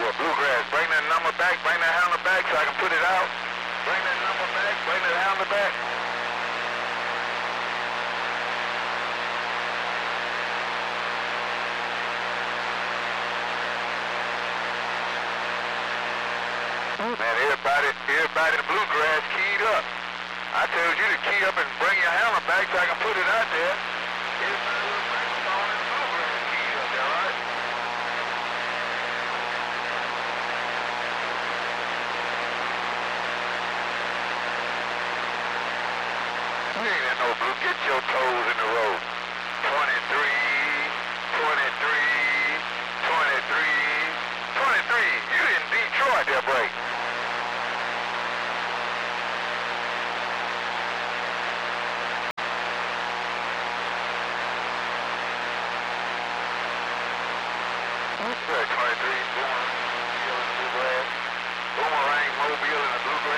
a bluegrass. Bring that number back, bring that handle back so I can put it out. Bring that number back, bring that handle back. Man, everybody in the bluegrass keyed up. I told you to key up and bring your hammer back so I can put it out there. Everybody with a microphone in the bluegrass keyed up there, right? You ain't in no blue. Get your toes in the road. 23, 23, 23, 23. You in Detroit there, break. Boomerang, Mobile in the bluegrass.